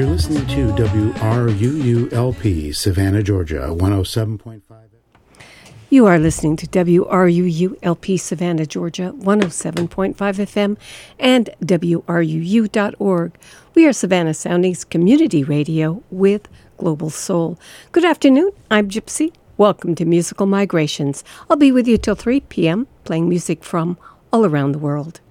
You're listening to WRUULP, Savannah, Georgia, 107.5. You are listening to WRUULP, Savannah, Georgia, 107.5 FM and WRUU.org. We are Savannah Soundings Community Radio with Global Soul. Good afternoon, I'm Gypsy. Welcome to Musical Migrations. I'll be with you till 3 p.m. playing music from all around the world.